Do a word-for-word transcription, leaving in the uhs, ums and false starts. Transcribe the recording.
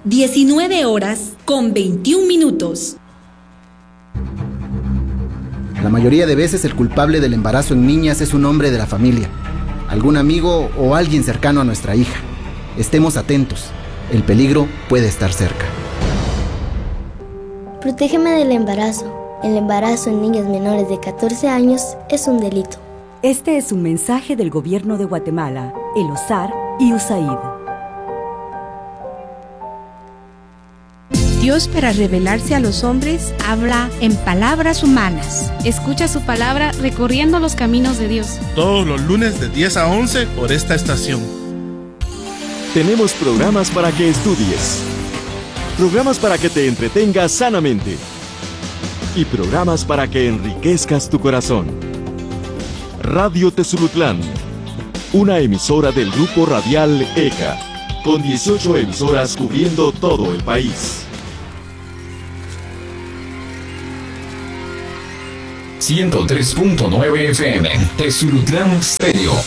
diecinueve horas con veintiún minutos. La mayoría de veces el culpable del embarazo en niñas es un hombre de la familia, algún amigo o alguien cercano a nuestra hija. Estemos atentos, el peligro puede estar cerca. Protégeme del embarazo. El embarazo en niñas menores de catorce años es un delito. Este es un mensaje del Gobierno de Guatemala, el O S A R y U S A I D. Dios, para revelarse a los hombres, habla en palabras humanas. Escucha su palabra recorriendo los caminos de Dios. Todos los lunes de diez a once por esta estación. Tenemos programas para que estudies, programas para que te entretengas sanamente y programas para que enriquezcas tu corazón. Radio Tezulutlán, una emisora del Grupo Radial E C A, con dieciocho emisoras cubriendo todo el país. ciento tres punto nueve F M, Tezulutlán Stereo.